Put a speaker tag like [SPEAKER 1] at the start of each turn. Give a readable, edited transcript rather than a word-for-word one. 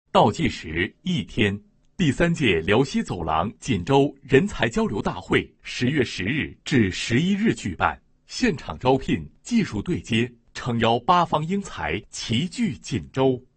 [SPEAKER 1] 倒计时1天，第3届辽西走廊锦州人才交流大会10月10日至11日举办，现场招聘，技术对接，诚邀8方英才齐聚锦州。